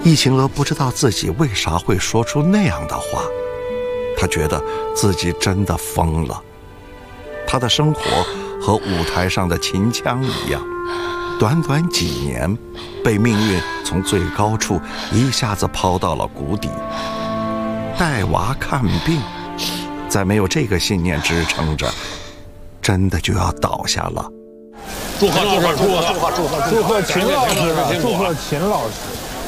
易晴娥不知道自己为啥会说出那样的话，她觉得自己真的疯了。她的生活和舞台上的秦腔一样，短短几年，被命运从最高处一下子抛到了谷底。带娃看病，再没有这个信念支撑着，真的就要倒下了。 祝贺秦老师， 祝贺秦老师。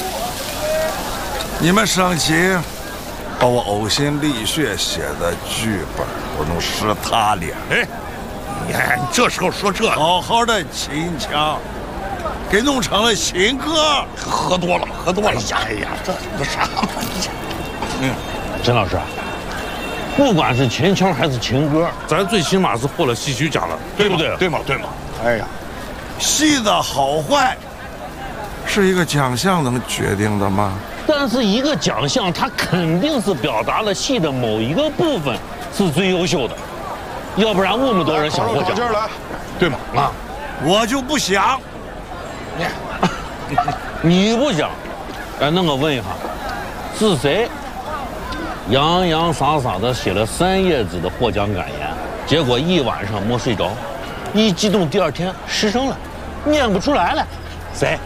你们生气，把我呕心沥血写的剧本我弄湿塌脸。 哎，你看这时候说这， 好好的秦腔，给弄成了情歌。 喝多了。哎呀，这啥玩意？ 陈老师，不管是秦腔还是情歌，咱最起码是获了戏曲奖了，对不对？ 对吗？ 哎呀，戏的好坏，是一个奖项能决定的吗？ 但是一个奖项，它肯定是表达了戏的某一个部分是最优秀的，要不然那么多人想获奖， 对吗？ 啊， 我就不想。 你不想？哎，那我问一下，是谁洋洋洒洒的写了3页纸的获奖感言，结果一晚上没睡着，一激动第2天失声了，念不出来了？谁？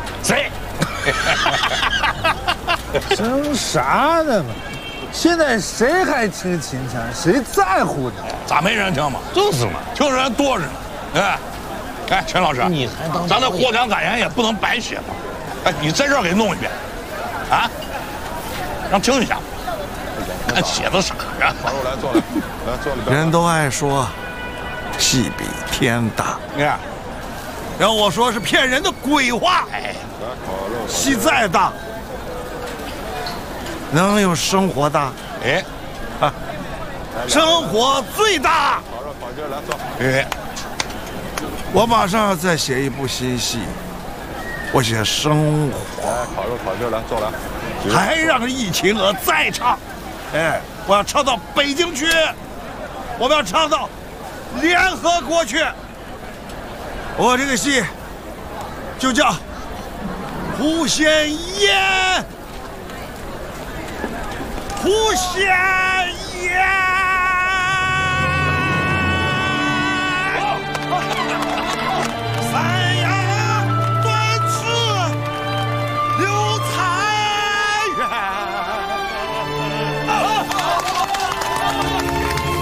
争啥呢嘛？现在谁还听秦腔？谁在乎呢？ 咋没人听嘛？ 就是嘛， 听人多着呢。哎，陈老师， 你还当咱的获奖感言也不能白写吧？哎，你在这儿给弄一遍，啊，让听一下。看写的啥呀？ 来坐里。 人都爱说，戏比天大。 你看， 让我说是骗人的鬼话。 哎， 戏再大，能有生活大？ 哎， 生活最大。 烤鸡来坐。 哎， 我马上要再写一部新戏，我写生活。 烤鸡来坐来。 还让易晴娥再唱。哎，我要唱到北京去，我们要唱到联合国去。我这个戏就叫《狐仙宴》，狐仙宴。